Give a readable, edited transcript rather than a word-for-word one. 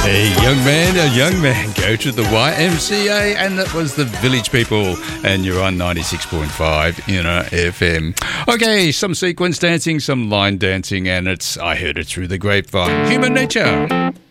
A young man, go to the YMCA, and that was the Village People, and you're on 96.5 Inner FM. Okay, some sequence dancing, some line dancing, and I heard it through the grapevine. Human Nature.